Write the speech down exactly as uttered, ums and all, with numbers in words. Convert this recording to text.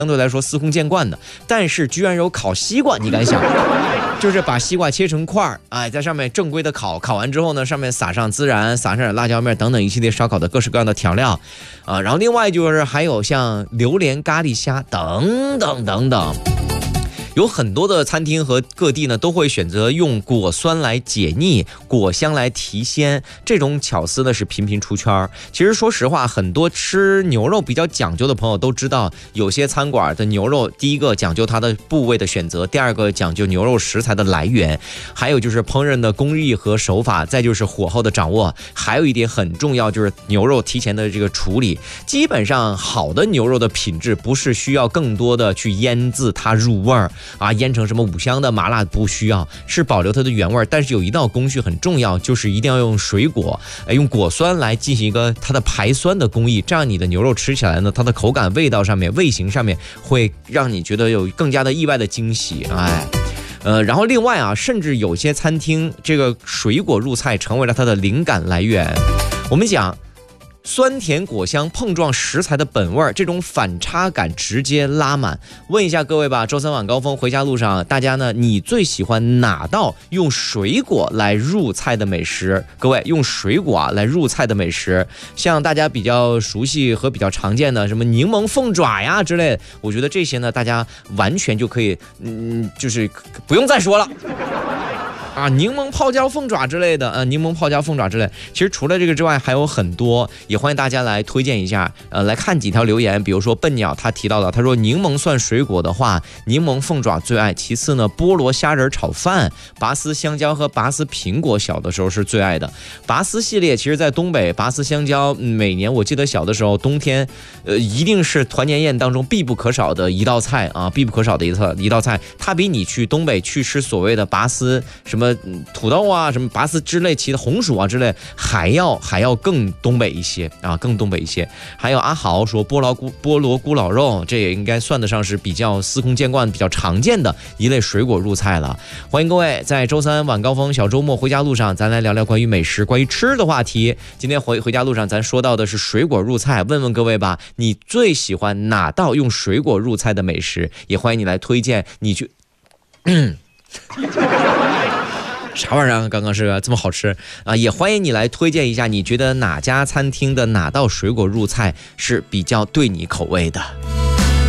相对来说司空见惯的，但是居然有烤西瓜，你敢想？就是把西瓜切成块儿，哎，在上面正规的烤，烤完之后呢，上面撒上孜然，撒上点辣椒面等等一系列烧烤的各式各样的调料，啊，然后另外就是还有像榴莲咖喱虾等等等等。有很多的餐厅和各地呢都会选择用果酸来解腻，果香来提鲜，这种巧思呢是频频出圈。其实说实话，很多吃牛肉比较讲究的朋友都知道，有些餐馆的牛肉，第一个讲究它的部位的选择，第二个讲究牛肉食材的来源，还有就是烹饪的工艺和手法，再就是火候的掌握，还有一点很重要就是牛肉提前的这个处理。基本上好的牛肉的品质不是需要更多的去腌制它入味儿啊，腌成什么五香的麻辣不需要，是保留它的原味。但是有一道工序很重要，就是一定要用水果，哎，用果酸来进行一个它的排酸的工艺，这样你的牛肉吃起来呢，它的口感、味道上面、味型上面会让你觉得有更加的意外的惊喜，哎。呃，然后另外啊，甚至有些餐厅这个水果入菜成为了它的灵感来源。我们讲酸甜果香碰撞食材的本味，这种反差感直接拉满。问一下各位吧，周三晚高峰回家路上，大家呢，你最喜欢哪道用水果来入菜的美食？各位用水果啊来入菜的美食，像大家比较熟悉和比较常见的什么柠檬凤爪呀之类的，我觉得这些呢，大家完全就可以，嗯，就是不用再说了。啊，柠檬泡椒凤爪之类的，呃，柠檬泡椒凤爪之类。其实除了这个之外，还有很多，也欢迎大家来推荐一下。呃，来看几条留言，比如说笨鸟他提到的，他说柠檬算水果的话，柠檬凤爪最爱，其次呢，菠萝虾仁炒饭，拔丝香蕉和拔丝苹果，小的时候是最爱的。拔丝系列，其实在东北，拔丝香蕉每年我记得小的时候，冬天，呃，一定是团年宴当中必不可少的一道菜啊，必不可少的一道一道菜。它比你去东北去吃所谓的拔丝什么。什么土豆啊，什么拔丝之类，其他红薯啊之类，还要还要更东北一些啊，更东北一些。还有阿豪说菠萝菇菠萝菇老肉，这也应该算得上是比较司空见惯、比较常见的一类水果入菜了。欢迎各位在周三晚高峰小周末回家路上，咱来聊聊关于美食、关于吃的话题。今天回回家路上，咱说到的是水果入菜，问问各位吧，你最喜欢哪道用水果入菜的美食？也欢迎你来推荐你去。嗯啥玩意儿啊？刚刚是这么好吃啊！也欢迎你来推荐一下，你觉得哪家餐厅的哪道水果入菜是比较对你口味的？